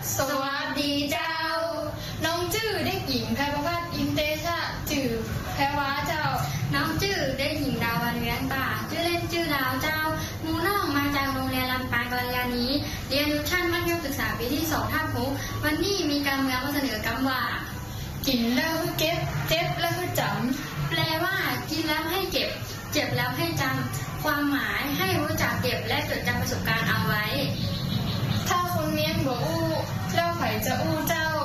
สวัสดีเจ้าน้องชื่อเด็กหญิงแพรประภัสอินเตชะจื่อแพรว้าเจ้าน้องชื่อเด็กหญิงดาวันเวียนป่าชื่อเล่นชื่อดาวเจ้ามูน้องมาจากโรงเรียนลำปางกัลยาณีเรียนอยู่ชั้นมัธยมศึกษาปีที่2 ทับ 6วันนี้มีการเมืองมาเสนอกำว่ากินแล้วคือเก็บเจ็บแล้วคือจแปลว่ากินแล้วให้เก็บเจ็บแล้วให้จำความหมายให้รู้จักเก็บและจดจำประสบการณ์เอาไว้ถ้าคนเมียนบ่อู้แล้วไผจะอู้เจ้า